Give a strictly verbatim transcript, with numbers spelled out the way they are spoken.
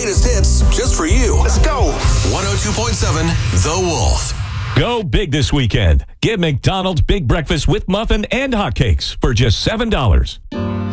greatest hits just for you. Let's go. one oh two point seven The Wolf. Go big this weekend. Get McDonald's Big Breakfast with muffin and hotcakes for just seven dollars.